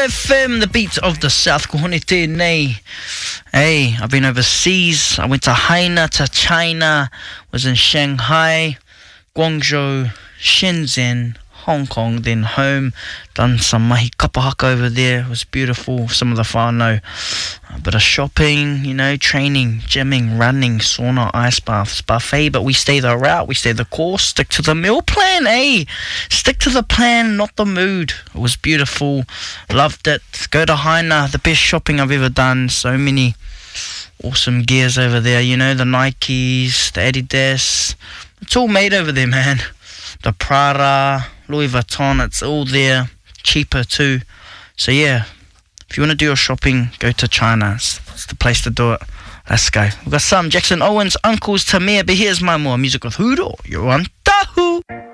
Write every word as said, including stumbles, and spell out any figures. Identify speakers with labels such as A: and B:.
A: F M, the beat of the South. Kohone tēnei. Hey, I've been overseas. I went to Haina, to China, was in Shanghai, Guangzhou, Shenzhen, Hong Kong, then home. Done some mahi kapahaka over there. It was beautiful. Some of the whānau. A bit of shopping, you know, training, gymming, running, sauna, ice baths, buffet. But we stay the route, we stay the course, stick to the meal plan, eh? Stick to the plan, not the mood. It was beautiful. Loved it. Go to Haina, the best shopping I've ever done. So many awesome gears over there, you know, the Nikes, the Adidas. It's all made over there, man. The Prada, Louis Vuitton, it's all there. Cheaper too. So yeah, if you want to do your shopping, go to China. It's, it's the place to do it. Let's go. We've got some Jackson Owens, Uncles, Tamir, but here's my more music with Huro. You're on Tahu.